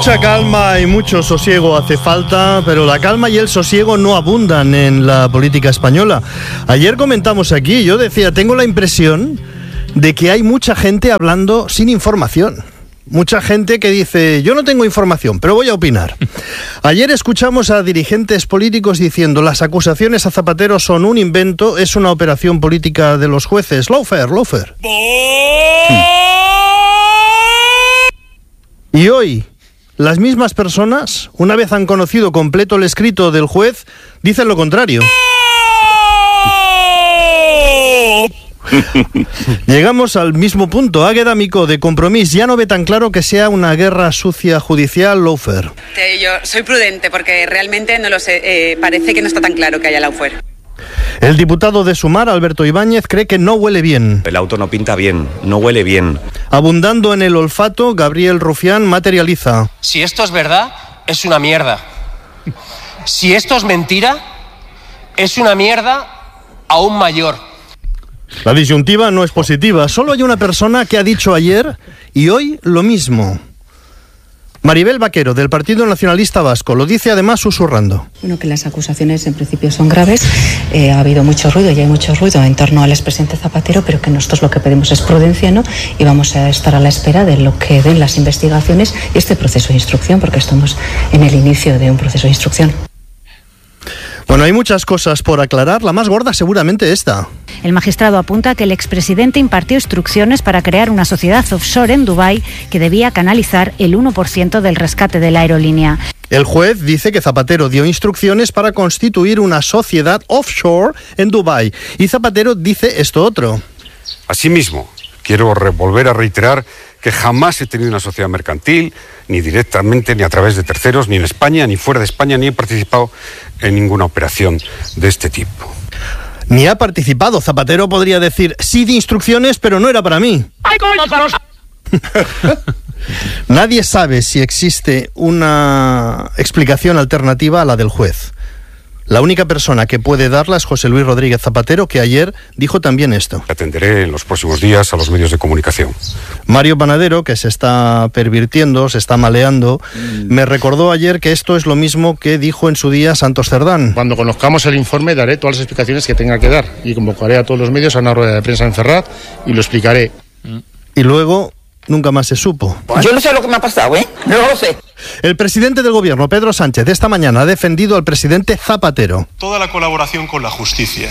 Mucha calma y mucho sosiego hace falta, pero la calma y el sosiego no abundan en la política española. Ayer comentamos aquí, yo decía, tengo la impresión de que hay mucha gente hablando sin información. Mucha gente que dice, yo no tengo información, pero voy a opinar. Ayer escuchamos a dirigentes políticos diciendo, las acusaciones a Zapatero son un invento, es una operación política de los jueces. Lawfare. Y hoy, las mismas personas, una vez han conocido completo el escrito del juez, dicen lo contrario. Llegamos al mismo punto. Águeda Micó, de Compromís, ya no ve tan claro que sea una guerra sucia judicial. Lawfare. Yo soy prudente porque realmente no lo sé. Parece que no está tan claro que haya lawfare. El diputado de Sumar, Alberto Ibáñez, cree que no huele bien. El auto no pinta bien, no huele bien. Abundando en el olfato, Gabriel Rufián materializa. Si esto es verdad, es una mierda. Si esto es mentira, es una mierda aún mayor. La disyuntiva no es positiva. Solo hay una persona que ha dicho ayer y hoy lo mismo. Maribel Vaquero, del Partido Nacionalista Vasco, lo dice además susurrando. Bueno, que las acusaciones en principio son graves, ha habido mucho ruido y hay mucho ruido en torno al expresidente Zapatero, pero que nosotros lo que pedimos es prudencia, ¿no? Y vamos a estar a la espera de lo que den las investigaciones y este proceso de instrucción, porque estamos en el inicio de un proceso de instrucción. Bueno, hay muchas cosas por aclarar, la más gorda seguramente esta. El magistrado apunta que el expresidente impartió instrucciones para crear una sociedad offshore en Dubái que debía canalizar el 1% del rescate de la aerolínea. El juez dice que Zapatero dio instrucciones para constituir una sociedad offshore en Dubái. Y Zapatero dice esto otro. Asimismo, quiero volver a reiterar que jamás he tenido una sociedad mercantil, ni directamente, ni a través de terceros, ni en España, ni fuera de España, ni he participado en ninguna operación de este tipo. Ni ha participado. Zapatero podría decir, sí di instrucciones, pero no era para mí. Nadie sabe si existe una explicación alternativa a la del juez. La única persona que puede darla es José Luis Rodríguez Zapatero, que ayer dijo también esto. Atenderé en los próximos días a los medios de comunicación. Mario Panadero, que se está pervirtiendo, se está maleando, me recordó ayer que esto es lo mismo que dijo en su día Santos Cerdán. Cuando conozcamos el informe daré todas las explicaciones que tenga que dar y convocaré a todos los medios a una rueda de prensa en Ferraz y lo explicaré. Y luego nunca más se supo. Yo no sé lo que me ha pasado, no lo sé. El presidente del gobierno, Pedro Sánchez, esta mañana ha defendido al presidente Zapatero. Toda la colaboración con la justicia,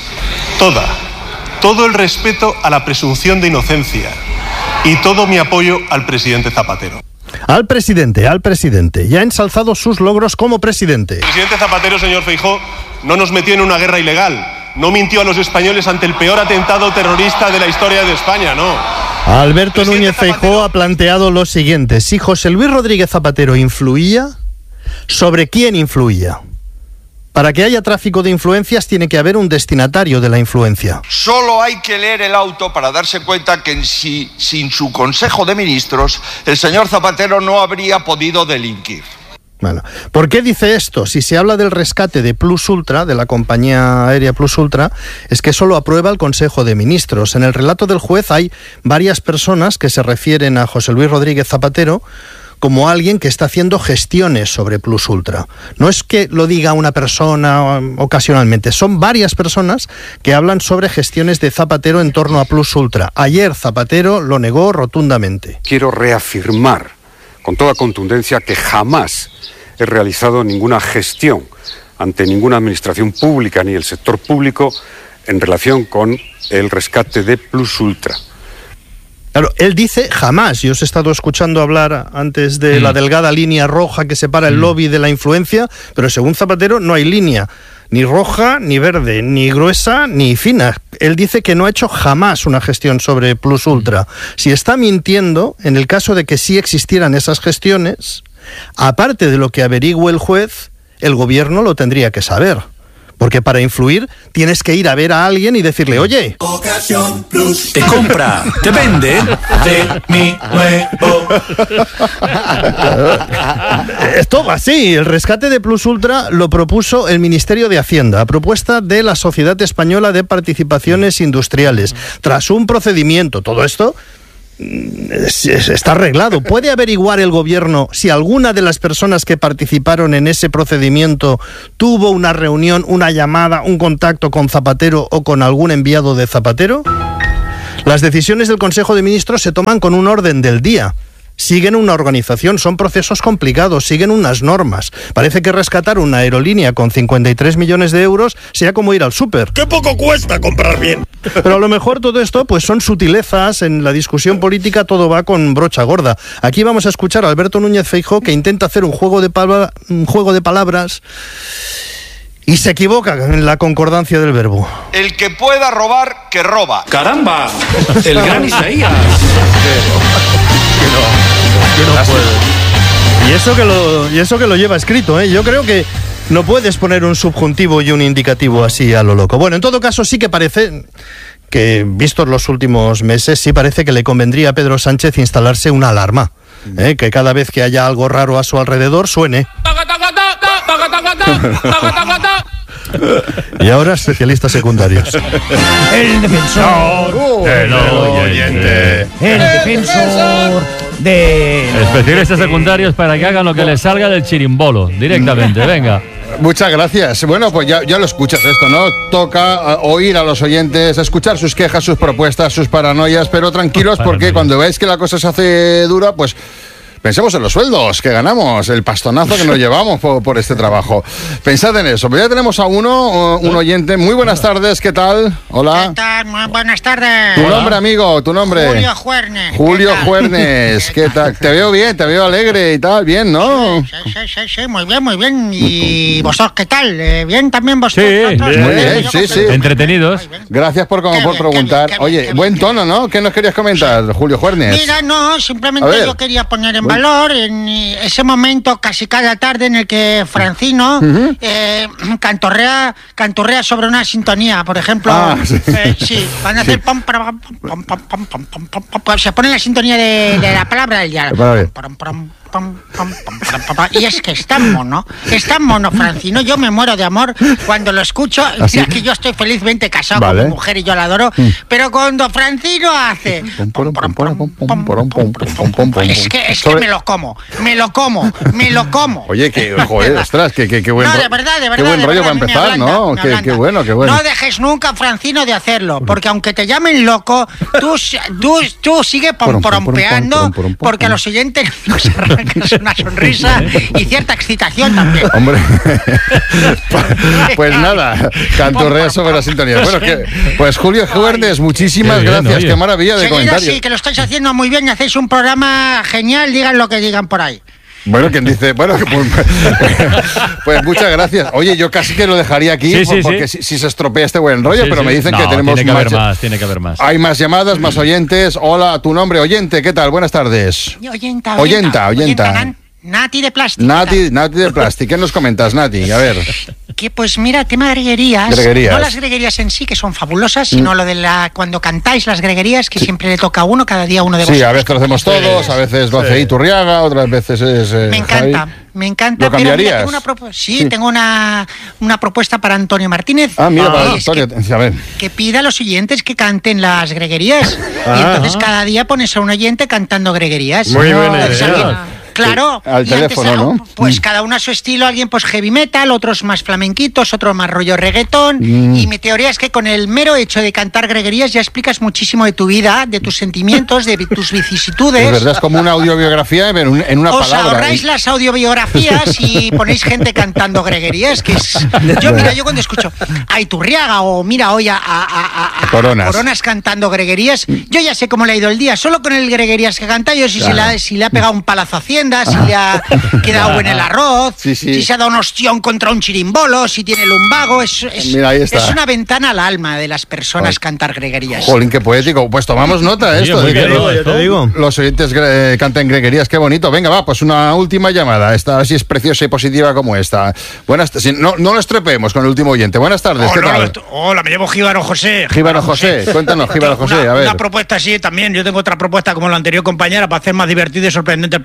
todo el respeto a la presunción de inocencia y todo mi apoyo al presidente Zapatero. Al presidente, ya ha ensalzado sus logros como presidente. El presidente Zapatero, señor Feijóo, no nos metió en una guerra ilegal, no mintió a los españoles ante el peor atentado terrorista de la historia de España, no. Alberto Núñez Feijóo ha planteado lo siguiente: si José Luis Rodríguez Zapatero influía, ¿sobre quién influía? Para que haya tráfico de influencias tiene que haber un destinatario de la influencia. Solo hay que leer el auto para darse cuenta que sin su Consejo de Ministros el señor Zapatero no habría podido delinquir. Bueno, ¿por qué dice esto? Si se habla del rescate de Plus Ultra, de la compañía aérea Plus Ultra, es que eso lo aprueba el Consejo de Ministros. En el relato del juez hay varias personas que se refieren a José Luis Rodríguez Zapatero como alguien que está haciendo gestiones sobre Plus Ultra. No es que lo diga una persona ocasionalmente, son varias personas que hablan sobre gestiones de Zapatero en torno a Plus Ultra. Ayer Zapatero lo negó rotundamente. Quiero reafirmar con toda contundencia que jamás he realizado ninguna gestión ante ninguna administración pública ni el sector público en relación con el rescate de Plus Ultra. Claro, él dice jamás. Yo os he estado escuchando hablar antes de la delgada línea roja que separa el lobby de la influencia, pero según Zapatero no hay línea, ni roja, ni verde, ni gruesa, ni fina. Él dice que no ha hecho jamás una gestión sobre Plus Ultra. Si está mintiendo, en el caso de que sí existieran esas gestiones, aparte de lo que averigüe el juez, el gobierno lo tendría que saber. Porque para influir tienes que ir a ver a alguien y decirle, oye, Ocasión Plus te compra, te vende de mi nuevo. Esto va así. El rescate de Plus Ultra lo propuso el Ministerio de Hacienda, a propuesta de la Sociedad Española de Participaciones Industriales. Tras un procedimiento, todo esto está arreglado. ¿Puede averiguar el gobierno si alguna de las personas que participaron en ese procedimiento tuvo una reunión, una llamada, un contacto con Zapatero o con algún enviado de Zapatero? Las decisiones del Consejo de Ministros se toman con un orden del día. Siguen una organización, son procesos complicados, siguen unas normas. Parece que rescatar una aerolínea con 53 millones de euros sea como ir al súper. ¡Qué poco cuesta comprar bien! Pero a lo mejor todo esto pues son sutilezas. En la discusión política todo va con brocha gorda. Aquí vamos a escuchar a Alberto Núñez Feijóo, que intenta hacer un juego de palabras y se equivoca en la concordancia del verbo. El que pueda robar, que roba. ¡Caramba! El gran Isaías. Y eso que lo lleva escrito, ¿eh? Yo creo que no puedes poner un subjuntivo y un indicativo así a lo loco. Bueno, en todo caso sí que parece que, vistos los últimos meses, sí parece que le convendría a Pedro Sánchez instalarse una alarma, que cada vez que haya algo raro a su alrededor suene. Y ahora especialistas secundarios. El defensor del oyente. El defensor de... Especialistas secundarios para que hagan lo que les salga del chirimbolo, directamente, venga. Muchas gracias. Bueno, pues ya lo escuchas esto, ¿no? Toca oír a los oyentes, escuchar sus quejas, sus propuestas, sus paranoias, pero tranquilos porque cuando veáis que la cosa se hace dura, pues... pensemos en los sueldos que ganamos, el pastonazo que nos llevamos por este trabajo. Pensad en eso. Ya tenemos a un oyente. Muy buenas tardes, ¿qué tal? Hola. ¿Qué tal? Muy buenas tardes. ¿Tu nombre, amigo? ¿Tu nombre? Julio Juernes. Julio Juernes, ¿qué tal? Te veo bien, te veo alegre y tal, bien, ¿no? Sí, muy bien. ¿Y vosotros qué tal? ¿Bien también vosotros? Sí, muy bien, sí. Entretenidos. Gracias por preguntar. Oye, buen tono, ¿no? ¿Qué nos querías comentar, Julio Juernes? Mira, no, simplemente yo quería poner en valor en ese momento casi cada tarde en el que Francino cantorrea sobre una sintonía, por ejemplo. Van a hacer pom, se pone la sintonía de la palabra del día. Y es que es tan mono, Francino. Yo me muero de amor cuando lo escucho. Mira que yo estoy felizmente casado con mi mujer y yo la adoro, pero cuando Francino hace es que me lo como. Oye, ostras, qué buen de verdad, qué buen rollo para empezar, ¿no? Qué bueno. No dejes nunca, Francino, de hacerlo, porque aunque te llamen loco, tú sigue pompeando, porque a los oyentes nos arrancas una sonrisa y cierta excitación también. Hombre, pues nada, cantorrea sobre la sintonía. Bueno, pues Julio Juernes, muchísimas gracias, qué maravilla de comentario. Sí, que lo estáis haciendo muy bien, hacéis un programa genial, digan lo que digan por ahí. Bueno, quien dice, pues muchas gracias. Oye, yo casi que lo dejaría aquí porque si se estropea este buen rollo, pero me dicen que tenemos tiene que haber más. Hay más llamadas, más oyentes. Hola, tu nombre, oyente, ¿qué tal? Buenas tardes. Oyenta. Nati de Plástico. Nati de Plástico. ¿Qué nos comentas, Nati? A ver. Que pues mira, tema de greguerías. No las greguerías en sí, que son fabulosas, sino lo de cuando cantáis las greguerías, que siempre le toca a uno, cada día uno de vosotros. Sí, a veces lo hacemos todos, a veces lo hace Iturriaga, otras veces es Me encanta. ¿Lo cambiarías? Tengo una propuesta para Antonio Martínez. Mira, para Antonio, a ver. Que pida a los oyentes que canten las greguerías. Y entonces cada día pones a un oyente cantando greguerías. Muy bien. Claro, al teléfono, ¿no? Pues cada uno a su estilo, alguien pues heavy metal, otros más flamenquitos, otros más rollo reggaetón. Y mi teoría es que con el mero hecho de cantar greguerías ya explicas muchísimo de tu vida, de tus sentimientos, de tus vicisitudes. Es verdad, es como una audiobiografía en una palabra. Os ahorráis las audiobiografías y ponéis gente cantando greguerías, que es... Yo cuando escucho a Iturriaga o mira hoy a Coronas cantando greguerías, yo ya sé cómo le ha ido el día, solo con el greguerías que canta, yo si le ha pegado un palazo a Hacienda, si le ha quedado en el arroz, si se ha dado un ostión contra un chirimbolo, si tiene lumbago, es una ventana al alma de las personas cantar greguerías. Jolín, qué poético. Pues tomamos nota de esto. Te digo. Los oyentes cantan greguerías, qué bonito. Venga, va, pues una última llamada. Esta, a ver si es preciosa y positiva como esta. No lo estrepeemos con el último oyente. Buenas tardes, ¿qué tal? Hola, me llamo Jíbaro José. Jíbaro José, cuéntanos, Jíbaro José, a ver. Una propuesta así también. Yo tengo otra propuesta como la anterior compañera para hacer más divertido y sorprendente el programa, porque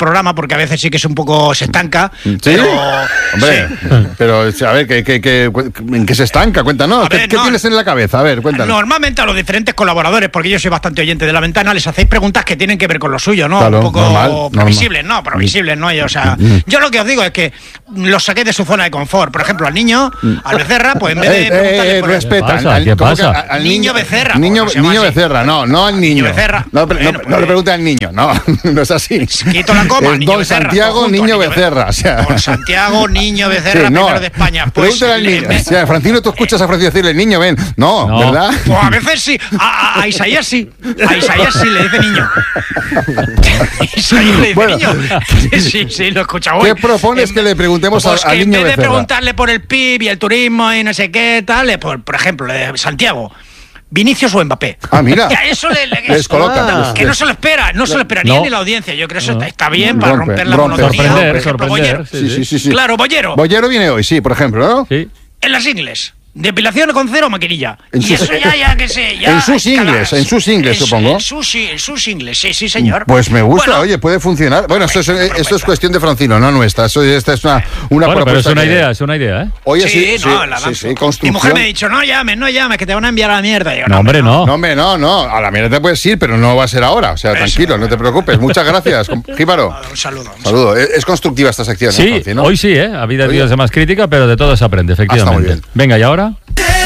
porque a veces sí que es un poco... se estanca. ¿Sí? Pero, hombre, sí. pero a ver, ¿en qué se estanca? Cuéntanos. ¿Qué tienes en la cabeza? A ver, cuéntanos. Normalmente a los diferentes colaboradores, porque yo soy bastante oyente de La Ventana, les hacéis preguntas que tienen que ver con lo suyo, ¿no? Claro, un poco normal. previsibles, ¿no? O sea, yo lo que os digo es que los saqué de su zona de confort. Por ejemplo, al niño, al Becerra, pues en vez de preguntarle por respeta. ¿Qué pasa? Al niño Becerra. Niño Becerra, no al niño. Becerra. No le pregunte al niño, no es así. Quito la coma, es niño Don Becerra, Santiago, conjunto, niño Becerra. O sea. Don Santiago, niño Becerra, Sí, no. primero de España. Pues, Pregúntale al niño. O sea, Francino, tú escuchas a Francino decirle, niño, ven. No, ¿verdad? Pues a veces sí. A Isaías sí. A Isaías sí le dice niño. Isaías le dice niño. Sí, lo he escuchado hoy. ¿Qué propones que le preguntemos pues al que niño en vez de Becerra? preguntarle por el PIB y el turismo y no sé qué tal, por ejemplo, Santiago, ¿Vinicius o Mbappé? Ah, mira. Y a eso les coloca. que no se lo espera, ni él ni la audiencia. Yo creo que eso está bien para romper la rompe. monotonía. Sorprender. Sí. Claro, Bollero. Bollero viene hoy, sí, por ejemplo, ¿no? Sí. En las ingles. Depilación con cero o maquinilla. En Y sus- eso ya que sé. Ya en sus ingles, supongo. En sus ingles, sí, señor. Pues me gusta, Bueno, oye, puede funcionar. Bueno, esto es cuestión de Francino, no nuestra. Esta es una Bueno, pero propuesta. es una idea, ¿eh? Oye, sí, sí, no, la lanzo. sí, Mi construcción. mujer me ha dicho, no llames, que te van a enviar a la mierda. Y yo, No, hombre, no. No, hombre, no, a la mierda te puedes ir, pero no va a ser ahora. O sea, tranquilo, no te preocupes. Muchas gracias, Jíbaro. Un saludo. Saludo. Es constructiva esta sección, Sí, Francino. hoy sí, ¿eh? Ha habido días de más crítica, pero de todo se aprende, muy efectivamente. bien. Venga, ¿y ahora?